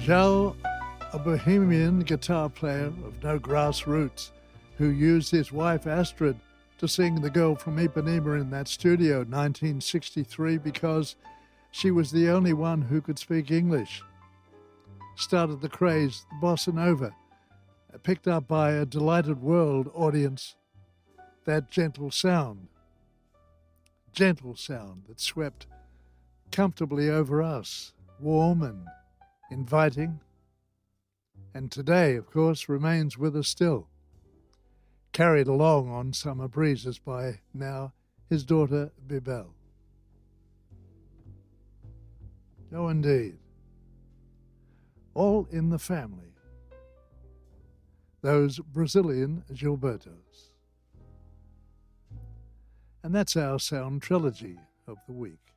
Joe, a bohemian guitar player of no grass roots, who used his wife Astrid to sing The Girl from Ipanema in that studio in 1963 because she was the only one who could speak English. Started the craze, the bossa nova, picked up by a delighted world audience, that gentle sound that swept comfortably over us, warm and inviting, and today, of course, remains with us still, carried along on summer breezes by now his daughter Bebel. Oh, indeed. All in the family. Those Brazilian Gilbertos. And that's our sound trilogy of the week.